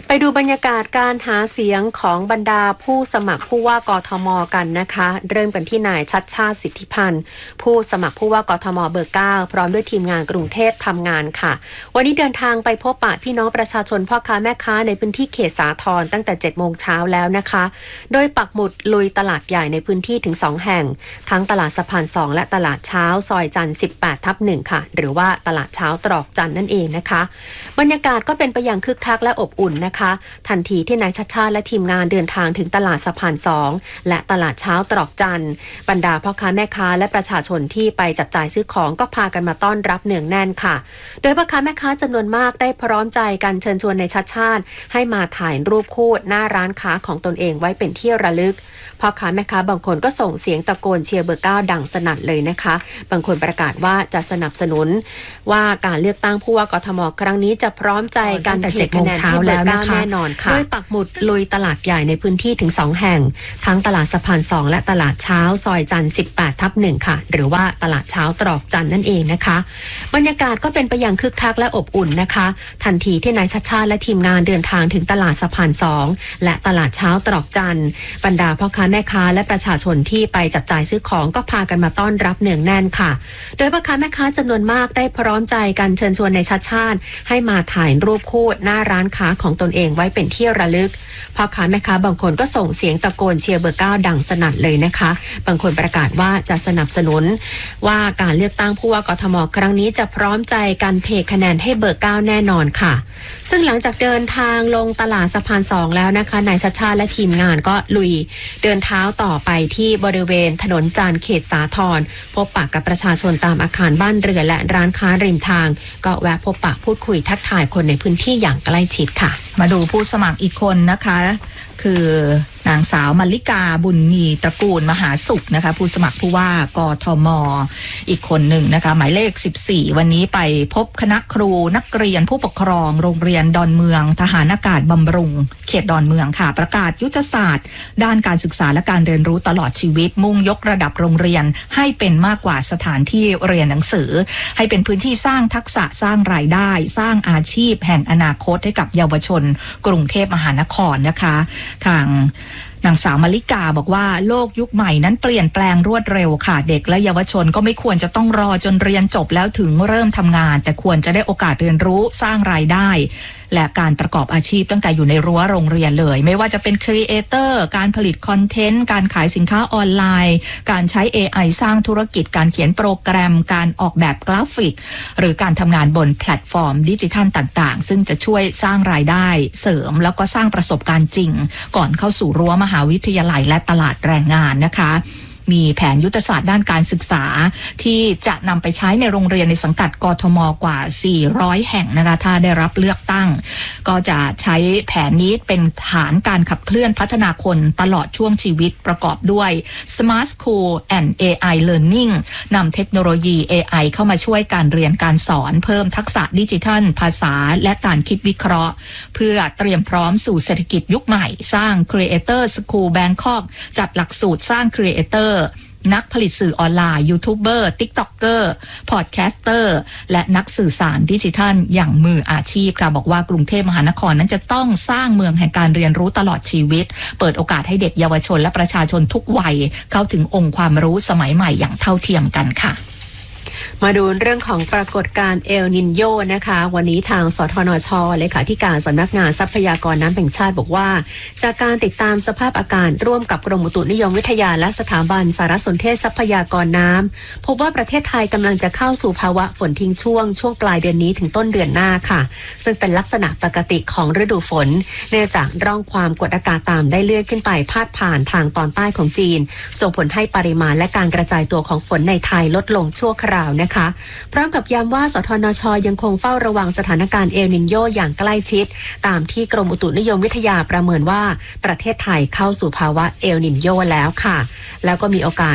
ไปดูบรรยากาศการหาเสียงของบรรดาผู้สมัครผู้ว่ากทมกันนะคะเริ่มกันที่นายชัชชาติสิทธิพันธ์ผู้สมัครผู้ว่ากทมเบอร์ 9พร้อมด้วยทีมงานกรุงเทพทำงานค่ะวันนี้เดินทางไปพบปะพี่น้องประชาชนพ่อค้าแม่ค้าในพื้นที่เขตสาทรตั้งแต่ 7 โมงเช้าแล้วนะคะโดยปักหมุดลุยตลาดใหญ่ในพื้นที่ถึง2แห่งทั้งตลาดสะพาน2และตลาดเช้าซอยจันทร์ 18/1 ค่ะหรือว่าตลาดเช้าตรอกจันทร์นั่นเองนะคะบรรยากาศก็เป็นไปอย่างคึกคักและอบอุ่นนะคะทันทีที่นายชัชชาติและทีมงานเดินทางถึงตลาดสะพาน2และตลาดเช้าตรอกจันทร์บรรดาพ่อค้าแม่ค้าและประชาชนที่ไปจับจ่ายซื้อของก็พากันมาต้อนรับเนืองแน่นค่ะโดยพ่อค้าแม่ค้าจำนวนมากได้พร้อมใจกันเชิญชวนนายชัชชาติให้มาถ่ายรูปคู่หน้าร้านค้าของตนเองไว้เป็นที่ระลึกพ่อค้าแม่ค้าบางคนก็ส่งเสียงตะโกนเชียร์เบอร์ 9ดังสนั่นเลยนะคะบางคนประกาศว่าจะสนับสนุนว่าการเลือกตั้งผู้ว่ากทมครั้งนี้จะพร้อมใจกันแต่7 โมงเช้าแล้วนะคะแน่นอนค่ะโดยปักหมุดลุยตลาดใหญ่ในพื้นที่ถึง2แห่งทั้งตลาดสะพาน2และตลาดเช้าซอยจันทร์ 18/1 ค่ะหรือว่าตลาดเช้าตรอกจันทร์นั่นเองนะคะบรรยากาศก็เป็นไปอย่างคึกคักและอบอุ่นนะคะทันทีที่นายชัชชาติและทีมงานเดินทางถึงตลาดสะพาน2และตลาดเช้าตรอกจันทร์บรรดาพ่อค้าแม่ค้าและประชาชนที่ไปจับจ่ายซื้อของก็พากันมาต้อนรับเนืองแน่นค่ะโดยพ่อค้าแม่ค้าจำนวนมากได้พร้อมใจกันเชิญชวนนายชัชชาติให้มาถ่ายรูปคู่หน้าร้านค้าของตนเองไว้เป็นที่ระลึกพ่อค้าแม่ค้าบางคนก็ส่งเสียงตะโกนเชียร์เบอร์ 9ดังสนั่นเลยนะคะบางคนประกาศว่าจะสนับสนุนว่าการเลือกตั้งผู้ว่ากทมครั้งนี้จะพร้อมใจกันเทคะแนนให้เบอร์ 9แน่นอนค่ะซึ่งหลังจากเดินทางลงตลาดสะพาน2แล้วนะคะนายชัชชาติและทีมงานก็ลุยเดินเท้าต่อไปที่บริเวณถนนจันทร์เขตสาทรพบปะกับประชาชนตามอาคารบ้านเรือนและร้านค้าริมทางก็แวะพบปะพูดคุยทักทายคนในพื้นที่อย่างใกล้ชิดค่ะมาดูผู้สมัครอีกคนนะคะคือนางสาวมลิกาบุญมีตระกูลมหาสุขนะคะผู้สมัครผู้ว่ากทมอีกคนหนึ่งนะคะหมายเลข14วันนี้ไปพบคณะครูนักเรียนผู้ปกครองโรงเรียนดอนเมืองทหารอากาศบำรุงเขตดอนเมืองค่ะประกาศยุทธศาสตร์ด้านการศึกษาและการเรียนรู้ตลอดชีวิตมุ่งยกระดับโรงเรียนให้เป็นมากกว่าสถานที่เรียนหนังสือให้เป็นพื้นที่สร้างทักษะสร้างรายได้สร้างอาชีพแห่งอนาคตให้กับเยาวชนกรุงเทพมหานครนะคะทางนางสาวมลิกาบอกว่าโลกยุคใหม่นั้นเปลี่ยนแปลงรวดเร็วค่ะเด็กและเยาวชนก็ไม่ควรจะต้องรอจนเรียนจบแล้วถึงเริ่มทำงานแต่ควรจะได้โอกาสเรียนรู้สร้างรายได้และการประกอบอาชีพตั้งแต่อยู่ในรั้วโรงเรียนเลยไม่ว่าจะเป็นครีเอเตอร์การผลิตคอนเทนต์การขายสินค้าออนไลน์การใช้ AI สร้างธุรกิจการเขียนโปรแกรมการออกแบบกราฟิกหรือการทำงานบนแพลตฟอร์มดิจิทัลต่างๆซึ่งจะช่วยสร้างรายได้เสริมแล้วก็สร้างประสบการณ์จริงก่อนเข้าสู่รั้วมหาวิทยาลัยและตลาดแรงงานนะคะมีแผนยุทธศาสตร์ด้านการศึกษาที่จะนำไปใช้ในโรงเรียนในสังกัดกทมกว่า400แห่งนะคะถ้าได้รับเลือกตั้งก็จะใช้แผนนี้เป็นฐานการขับเคลื่อนพัฒนาคนตลอดช่วงชีวิตประกอบด้วย Smart School and AI Learning นำเทคโนโลยี AI เข้ามาช่วยการเรียนการสอนเพิ่มทักษะดิจิทัลภาษาและการคิดวิเคราะห์เพื่อเตรียมพร้อมสู่เศรษฐกิจยุคใหม่สร้าง Creator School Bangkok จัดหลักสูตรสร้าง Creatorนักผลิตสื่อออนไลน์ยูทูบเบอร์ติ๊กต็อกเกอร์พอดแคสเตอร์และนักสื่อสารดิจิทัลอย่างมืออาชีพค่ะบอกว่ากรุงเทพมหานครนั้นจะต้องสร้างเมืองแห่งการเรียนรู้ตลอดชีวิตเปิดโอกาสให้เด็กเยาวชนและประชาชนทุกวัยเข้าถึงองค์ความรู้สมัยใหม่อย่างเท่าเทียมกันค่ะมาดูเรื่องของปรากฏการณ์เอลนินโยนะคะวันนี้ทางสทนช.เลขาธิการสำนักงานทรัพยากรน้ำแห่งชาติบอกว่าจากการติดตามสภาพอากาศร่วมกับกรมอุตุนิยมวิทยาและสถาบันสารสนเทศทรัพยากรน้ำพบว่าประเทศไทยกำลังจะเข้าสู่ภาวะฝนทิ้งช่วงปลายเดือนนี้ถึงต้นเดือนหน้าค่ะซึ่งเป็นลักษณะปกติของฤดูฝนเนื่องจากร่องความกดอากาศต่ำได้เลื่อนขึ้นไปพาดผ่านทางตอนใต้ของจีนส่งผลให้ปริมาณและการกระจายตัวของฝนในไทยลดลงชั่วคราวนะคะพร้อมกับย้ำว่าสทนช.ยังคงเฝ้าระวังสถานการณ์เอลนินโยอย่างใกล้ชิดตามที่กรมอุตุนิยมวิทยาประเมินว่าประเทศไทยเข้าสู่ภาวะเอลนินโยแล้วค่ะแล้วก็มีโอกาส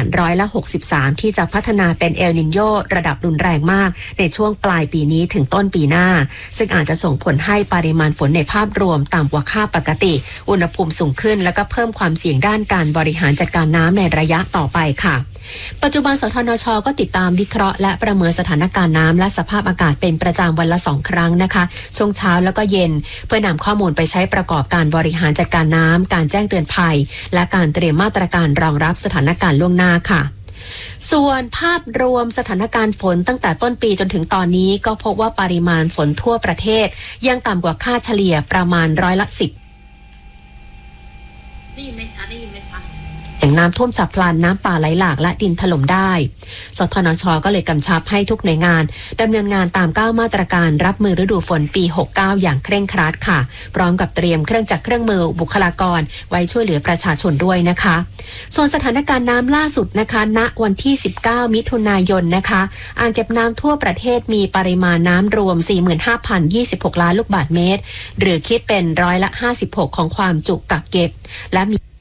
63%ที่จะพัฒนาเป็นเอลนินโยระดับรุนแรงมากในช่วงปลายปีนี้ถึงต้นปีหน้าซึ่งอาจจะส่งผลให้ปริมาณฝนในภาพรวมต่ำกว่าค่าปกติอุณหภูมิสูงขึ้นแล้วก็เพิ่มความเสี่ยงด้านการบริหารจัดการน้ำในระยะต่อไปค่ะปัจจุบันสทนช.ก็ติดตามวิเคราะห์และประเมินสถานการณ์น้ำและสภาพอากาศเป็นประจำวันละ2 ครั้งนะคะช่วงเช้าแล้วก็เย็นเพื่อนำข้อมูลไปใช้ประกอบการบริหารจัดการน้ำการแจ้งเตือนภัยและการเตรียมมาตรการรองรับสถานการณ์ล่วงหน้าค่ะส่วนภาพรวมสถานการณ์ฝนตั้งแต่ต้นปีจนถึงตอนนี้ก็พบว่าปริมาณฝนทั่วประเทศยังต่ำกว่าค่าเฉลี่ยประมาณ10% ได้ยินไหมคะได้ยินไหมคะอย่างน้ำท่วมฉับพลันน้ำป่าไหลหลากและดินถล่มได้สทนช.ก็เลยกำชับให้ทุกหน่วยงานดำเนินงานตาม9มาตรการรับมือฤดูฝนปี69อย่างเคร่งครัดค่ะพร้อมกับเตรียมเครื่องจักรเครื่องมือบุคลากรไว้ช่วยเหลือประชาชนด้วยนะคะส่วนสถานการณ์น้ำล่าสุดนะคะณวันที่19มิถุนายนนะคะอ่างเก็บน้ำทั่วประเทศมีปริมาณน้ำรวม 45,026 ล้านลูกบาศก์เมตรหรือคิดเป็น56%ของความจุกักเก็บและมี